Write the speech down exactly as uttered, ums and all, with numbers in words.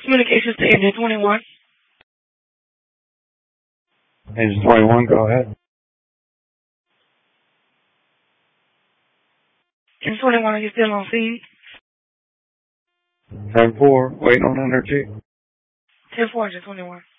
Communications to Engine twenty-one. Engine twenty-one, go ahead. Engine twenty-one, are you still on scene? ten four, waiting on energy. ten four, Engine twenty-one.